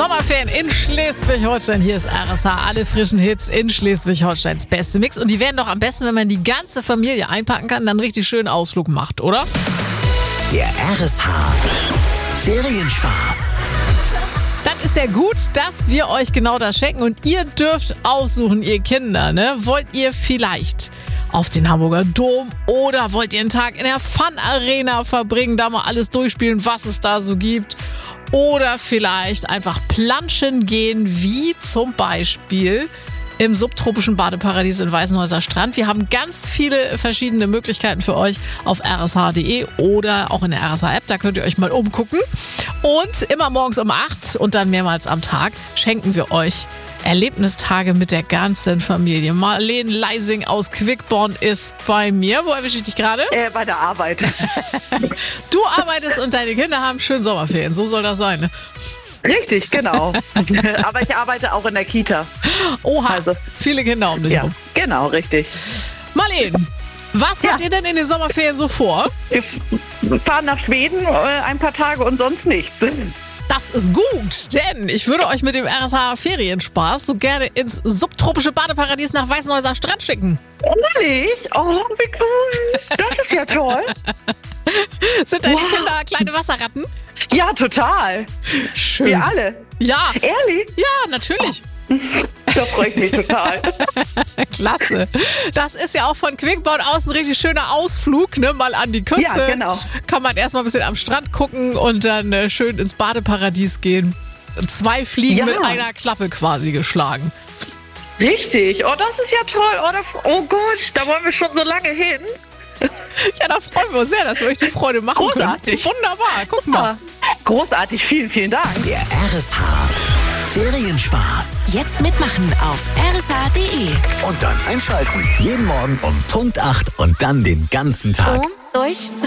Sommerferien in Schleswig-Holstein. Hier ist RSH, alle frischen Hits in Schleswig-Holsteins beste Mix. Und die wären doch am besten, wenn man die ganze Familie einpacken kann und dann einen richtig schönen Ausflug macht, oder? Der RSH Ferienspaß. Dann ist ja gut, dass wir euch genau das schenken und ihr dürft aussuchen, ihr Kinder, ne? Wollt ihr vielleicht auf den Hamburger Dom oder wollt ihr einen Tag in der Fun Arena verbringen, da mal alles durchspielen, was es da so gibt? Oder vielleicht einfach planschen gehen, wie zum Beispiel im subtropischen Badeparadies in Weißenhäuser Strand. Wir haben ganz viele verschiedene Möglichkeiten für euch auf rsh.de oder auch in der RSH-App. Da könnt ihr euch mal umgucken. Und immer morgens um 8 und dann mehrmals am Tag schenken wir euch Erlebnistage mit der ganzen Familie. Marlene Leising aus Quickborn ist bei mir. Wo erwische ich dich gerade? Bei der Arbeit. Du arbeitest und deine Kinder haben schön Sommerferien. So soll das sein, ne? Richtig, genau. Aber ich arbeite auch in der Kita. Oha, Also, viele Kinder um dich ja, herum. genau, richtig. Marlene, was habt ihr denn in den Sommerferien so vor? Wir fahren nach Schweden ein paar Tage und sonst nichts. Das ist gut, denn ich würde euch mit dem RSH Ferienspaß so gerne ins subtropische Badeparadies nach Weißenhäuser Strand schicken. Ehrlich? Oh, wie cool. Das ist ja toll. Sind deine Wow. Kinder kleine Wasserratten? Ja, total. Schön. Wir alle. Ja. Ehrlich? Ja, natürlich. Da freue ich mich total. Klasse. Das ist ja auch von Quickborn aus ein richtig schöner Ausflug, ne? Mal an die Küste. Ja, genau. Kann man erstmal ein bisschen am Strand gucken und dann schön ins Badeparadies gehen. 2 Fliegen Ja. mit einer Klappe quasi geschlagen. Richtig. Oh, das ist ja toll. Oh Gott, da wollen wir schon so lange hin. Ja, da freuen wir uns sehr, dass wir euch die Freude machen Großartig. können. Wunderbar, guck mal. Großartig, vielen, vielen Dank. Der RSH Ferienspaß. Jetzt mitmachen auf rsh.de. Und dann einschalten. Jeden Morgen um Punkt 8 und dann den ganzen Tag. Durch